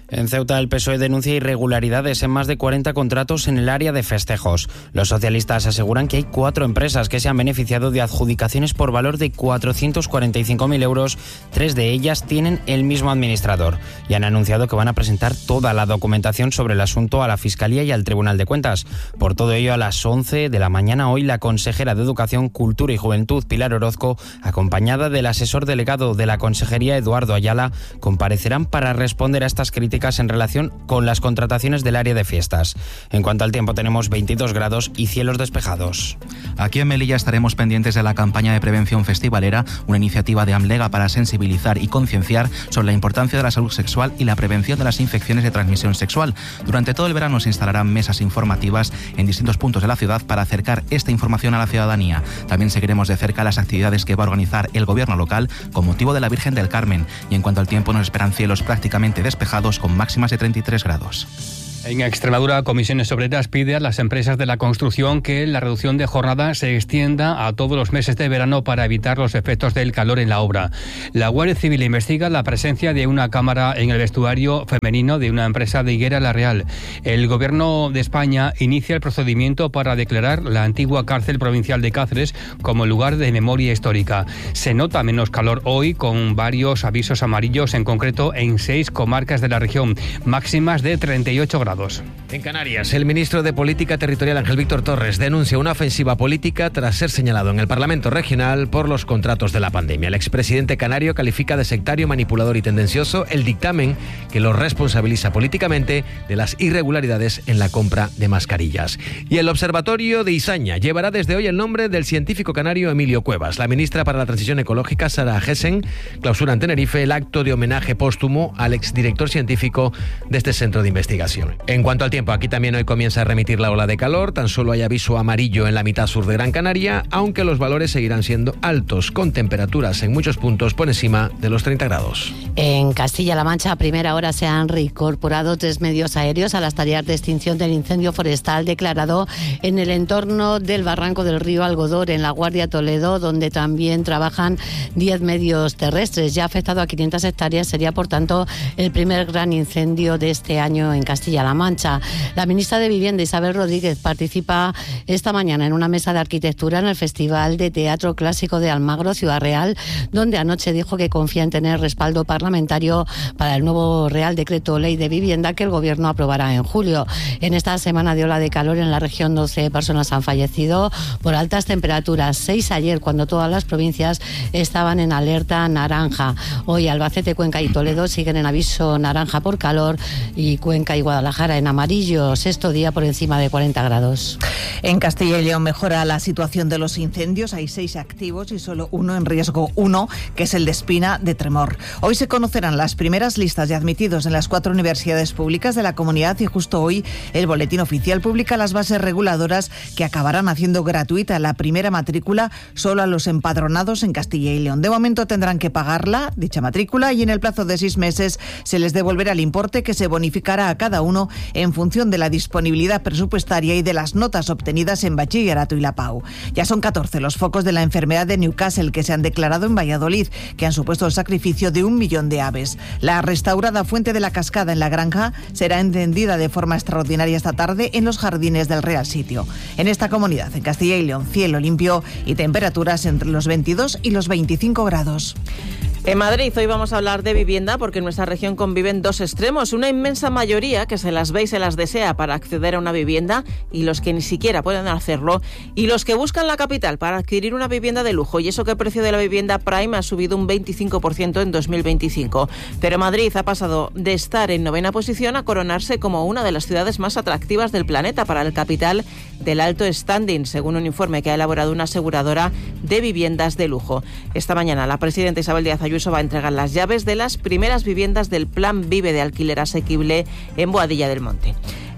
En Ceuta, el P S O E denuncia irregularidades en más de cuarenta contratos en el área de festejos. Los socialistas aseguran que hay cuatro empresas que se han beneficiado de adjudicaciones por valor de cuatrocientos cuarenta y cinco mil euros. Tres de ellas tienen el mismo administrador y han anunciado que van a presentar toda la documentación sobre el asunto a la Fiscalía y al Tribunal de Cuentas. Por todo ello, a las once de la mañana hoy, la consejera de Educación, Cultura y Juventud, Pilar Orozco, acompañada del asesor delegado de la Consejería, Eduardo Ayala, comparecerán para responder a estas críticas en relación con las contrataciones del área de fiestas. En cuanto al tiempo, tenemos veintidós grados y cielos despejados. Aquí en Melilla estaremos pendientes de la campaña de prevención festivalera, una iniciativa de Amlega para sensibilizar y concienciar sobre la importancia de la salud sexual y la prevención de las infecciones de transmisión sexual. Durante todo el verano se instalarán mesas informativas en distintos puntos de la ciudad para acercar esta información a la ciudadanía. También seguiremos de cerca las actividades que va a organizar el gobierno local con motivo de la Virgen del Carmen. Y en cuanto al tiempo, nos esperan cielos prácticamente despejados con máximas de treinta y tres grados. En Extremadura, Comisiones Obreras pide a las empresas de la construcción que la reducción de jornada se extienda a todos los meses de verano para evitar los efectos del calor en la obra. La Guardia Civil investiga la presencia de una cámara en el vestuario femenino de una empresa de Higuera La Real. El Gobierno de España inicia el procedimiento para declarar la antigua cárcel provincial de Cáceres como lugar de memoria histórica. Se nota menos calor hoy, con varios avisos amarillos, en concreto en seis comarcas de la región, máximas de treinta y ocho grados. En Canarias, el ministro de Política Territorial, Ángel Víctor Torres, denuncia una ofensiva política tras ser señalado en el Parlamento Regional por los contratos de la pandemia. El expresidente canario califica de sectario, manipulador y tendencioso el dictamen que lo responsabiliza políticamente de las irregularidades en la compra de mascarillas. Y el Observatorio de Izaña llevará desde hoy el nombre del científico canario Emilio Cuevas. La ministra para la Transición Ecológica, Sara Gessen, clausura en Tenerife el acto de homenaje póstumo al exdirector científico de este centro de investigación. En cuanto al tiempo, aquí también hoy comienza a remitir la ola de calor. Tan solo hay aviso amarillo en la mitad sur de Gran Canaria, aunque los valores seguirán siendo altos, con temperaturas en muchos puntos por encima de los treinta grados. En Castilla-La Mancha, a primera hora se han reincorporado tres medios aéreos a las tareas de extinción del incendio forestal declarado en el entorno del barranco del río Algodor, en La Guardia, Toledo, donde también trabajan diez medios terrestres. Ya ha afectado a quinientas hectáreas, sería por tanto el primer gran incendio de este año en Castilla-La Mancha. La ministra de Vivienda, Isabel Rodríguez, participa esta mañana en una mesa de arquitectura en el Festival de Teatro Clásico de Almagro, Ciudad Real, donde anoche dijo que confía en tener respaldo parlamentario para el nuevo Real Decreto Ley de Vivienda que el Gobierno aprobará en julio. En esta semana de ola de calor en la región, doce personas han fallecido por altas temperaturas, seis ayer, cuando todas las provincias estaban en alerta naranja. Hoy Albacete, Cuenca y Toledo siguen en aviso naranja por calor, y Cuenca y Guadalajara en amarillo, sexto día por encima de cuarenta grados. En Castilla y León mejora la situación de los incendios. Hay seis activos y solo uno en riesgo uno, que es el de Espina de Tremor. Hoy se conocerán las primeras listas de admitidos en las cuatro universidades públicas de la comunidad y justo hoy el Boletín Oficial publica las bases reguladoras que acabarán haciendo gratuita la primera matrícula solo a los empadronados en Castilla y León. De momento tendrán que pagarla, dicha matrícula, y en el plazo de seis meses se les devolverá el importe, que se bonificará a cada uno en función de la disponibilidad presupuestaria y de las notas obtenidas en bachillerato y la PAU. Ya son catorce los focos de la enfermedad de Newcastle que se han declarado en Valladolid, que han supuesto el sacrificio de un millón de aves. La restaurada Fuente de la Cascada en La Granja será encendida de forma extraordinaria esta tarde en los jardines del Real Sitio. En esta comunidad, en Castilla y León, cielo limpio y temperaturas entre los veintidós y los veinticinco grados. En Madrid hoy vamos a hablar de vivienda porque en nuestra región conviven dos extremos, una inmensa mayoría que se las ve y se las desea para acceder a una vivienda y los que ni siquiera pueden hacerlo, y los que buscan la capital para adquirir una vivienda de lujo, y eso que el precio de la vivienda prime ha subido un veinticinco por ciento en dos mil veinticinco. Pero Madrid ha pasado de estar en novena posición a coronarse como una de las ciudades más atractivas del planeta para el capital del alto standing, según un informe que ha elaborado una aseguradora de viviendas de lujo. Esta mañana la presidenta Isabel Díaz Ayuso va a entregar las llaves de las primeras viviendas del Plan Vive de alquiler asequible en Boadilla del Monte.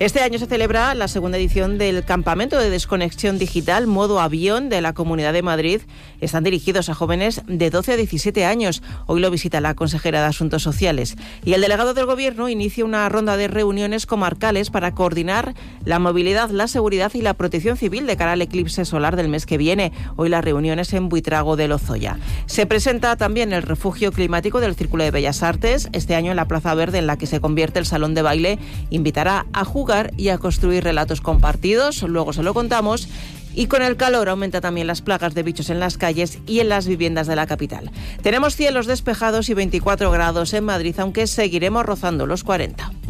Este año se celebra la segunda edición del Campamento de Desconexión Digital Modo Avión de la Comunidad de Madrid. Están dirigidos a jóvenes de doce a diecisiete años. Hoy lo visita la consejera de Asuntos Sociales. Y el delegado del Gobierno inicia una ronda de reuniones comarcales para coordinar la movilidad, la seguridad y la protección civil de cara al eclipse solar del mes que viene. Hoy las reuniones en Buitrago de Lozoya. Se presenta también el refugio climático del Círculo de Bellas Artes. Este año en la Plaza Verde, en la que se convierte el salón de baile, invitará a jugar y a construir relatos compartidos. Luego se lo contamos. Y con el calor aumenta también las plagas de bichos en las calles y en las viviendas de la capital. Tenemos cielos despejados y veinticuatro grados en Madrid, aunque seguiremos rozando los cuarenta.